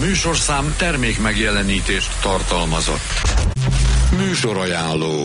műsorszám termék megjelenítést tartalmazott. Műsorajánló.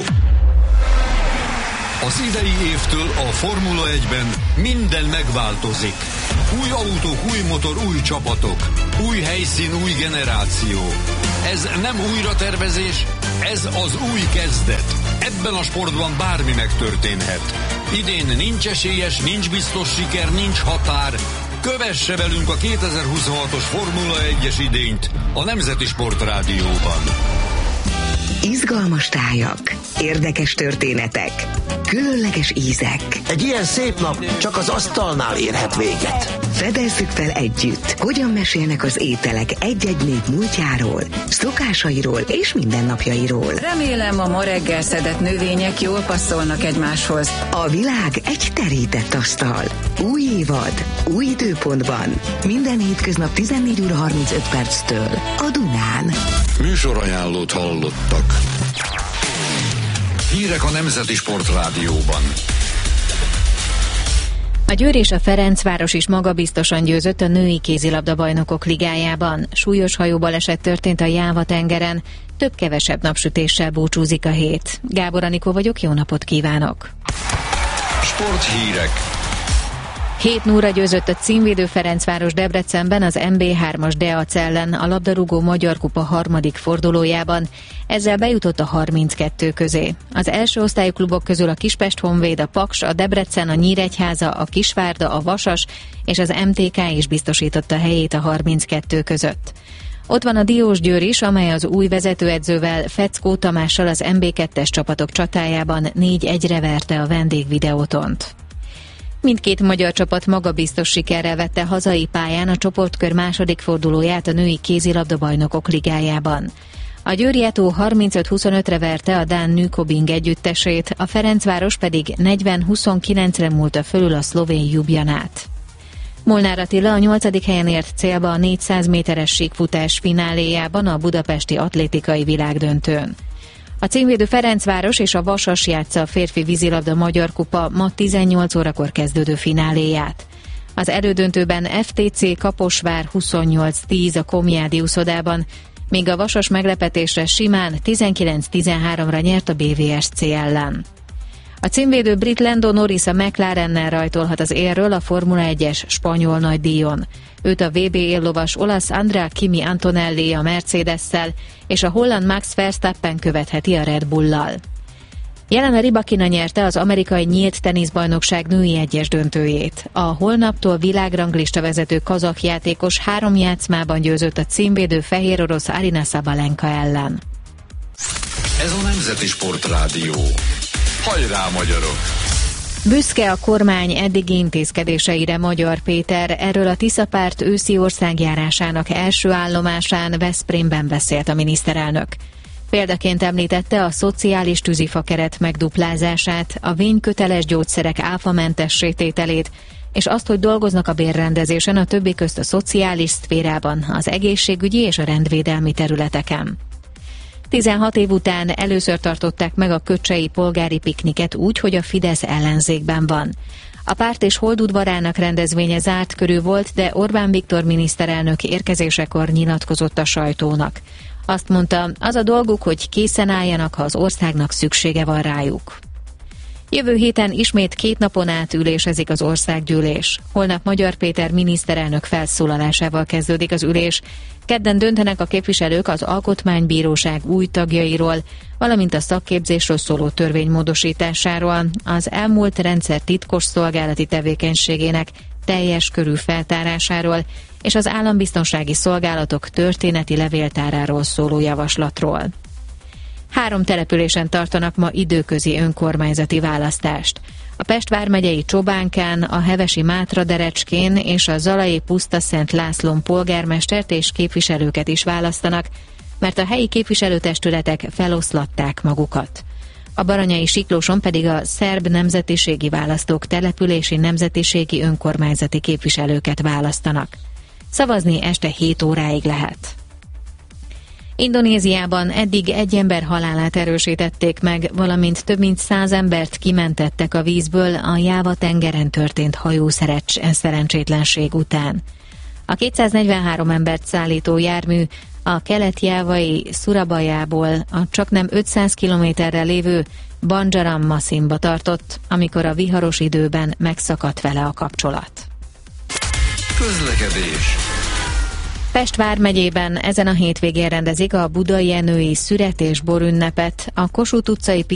Az idei évtől a Formula 1-ben minden megváltozik. Új autók, új motor, új csapatok. Új helyszín, új generáció. Ez nem újratervezés, ez az új kezdet. Ebben a sportban bármi megtörténhet. Idén nincs esélyes, nincs biztos siker, nincs határ. Kövesse velünk a 2026-os Formula 1-es idényt a Nemzeti Sportrádióban. Izgalmas tájak, érdekes történetek, különleges ízek. Egy ilyen szép nap csak az asztalnál érhet véget. Fedezzük fel együtt, hogyan mesélnek az ételek egy-egy nép múltjáról, szokásairól és mindennapjairól. Remélem, a ma reggel szedett növények jól passzolnak egymáshoz. A világ egy terített asztal. Új évad, új időpontban. Minden hétköznap 14 óra 35 perctől a Dunán. Műsorajánlót hallottak. Hírek a Nemzeti Sportrádióban. A Győr és a Ferencváros is magabiztosan győzött a női kézilabda-bajnokok ligájában. Súlyos hajóbaleset történt a Jáva-tengeren, több-kevesebb napsütéssel búcsúzik a hét. Gábor Anikó vagyok, jó napot kívánok! Sporthírek. 7-0-ra győzött a címvédő Ferencváros Debrecenben az MB3-as Deac ellen a labdarúgó Magyar Kupa harmadik fordulójában. Ezzel bejutott a 32 közé. Az első osztályú klubok közül a Kispest Honvéd, a Paks, a Debrecen, a Nyíregyháza, a Kisvárda, a Vasas és az MTK is biztosította helyét a 32 között. Ott van a Diósgyőr is, amely az új vezetőedzővel, Feckó Tamással az MB2-es csapatok csatájában 4-1-re verte a vendégvideótont. Mindkét magyar csapat magabiztos sikerrel vette hazai pályán a csoportkör második fordulóját a női kézilabda-bajnokok ligájában. A Győri Eto 35-25-re verte a dán Nykobing együttesét, a Ferencváros pedig 40-29-re múlta fölül a szlovén Ljubljanát. Molnár Attila a 8. helyen ért célba a 400 méteres síkfutás fináléjában a budapesti atlétikai világdöntőn. A címvédő Ferencváros és a Vasas játsza a férfi vízilabda Magyar Kupa ma 18 órakor kezdődő fináléját. Az elődöntőben FTC Kaposvár 28-10 a Komjádi úszodában, míg a Vasas meglepetésre simán 19-13-ra nyert a BVSC ellen. A címvédő brit Lando Norris a McLarennel rajtolhat az élről a Formula 1-es spanyol nagydíjon. Őt a VB éllovas olasz Andrea Kimi Antonelli a Mercedes-szel és a holland Max Verstappen követheti a Red Bull-lal. Jelena Rybakina nyerte az amerikai nyílt teniszbajnokság női egyes döntőjét. A holnaptól világranglista vezető kazakh játékos 3 játszmában győzött a címvédő fehér orosz Aryna Sabalenka ellen. Ez a Nemzeti Sportrádió. Hajrá, magyarok! Büszke a kormány eddigi intézkedéseire Magyar Péter, erről a Tisza-párt őszi országjárásának első állomásán Veszprémben beszélt a miniszterelnök. Példaként említette a szociális tűzifakeret megduplázását, a vényköteles gyógyszerek áfamentes tételét, és azt, hogy dolgoznak a bérrendezésen a többi közt a szociális szférában, az egészségügyi és a rendvédelmi területeken. 16 év után először tartották meg a köcsei polgári pikniket úgy, hogy a Fidesz ellenzékben van. A párt és Holdudvarának rendezvénye zárt körű volt, de Orbán Viktor miniszterelnök érkezésekor nyilatkozott a sajtónak. Azt mondta, az a dolguk, hogy készen álljanak, ha az országnak szüksége van rájuk. Jövő héten ismét 2 napon át ülésezik az országgyűlés. Holnap Magyar Péter miniszterelnök felszólalásával kezdődik az ülés. Kedden döntenek a képviselők az Alkotmánybíróság új tagjairól, valamint a szakképzésről szóló törvény módosításáról, az elmúlt rendszer titkos szolgálati tevékenységének teljes körű feltárásáról és az állambiztonsági szolgálatok történeti levéltáráról szóló javaslatról. 3 településen tartanak ma időközi önkormányzati választást. A Pest vármegyei Csobánkán, a hevesi Mátraderecskén és a zalai Pusztaszent Lászlón polgármestert és képviselőket is választanak, mert a helyi képviselőtestületek feloszlatták magukat. A baranyai Siklóson pedig a szerb nemzetiségi választók települési nemzetiségi önkormányzati képviselőket választanak. Szavazni este 7 óráig lehet. Indonéziában eddig 1 ember halálát erősítették meg, valamint több mint 100 embert kimentettek a vízből a Jáva-tengeren történt hajószerencsétlenség után. A 243 embert szállító jármű a kelet-jávai Szurabajából a csaknem 500 kilométerre lévő Banjaram Masimba tartott, amikor a viharos időben megszakadt vele a kapcsolat. Közlekedés. Pest vármegyében ezen a hétvégén rendezik a budai Jenői szüret- és borünnepet, a Kossuth utcai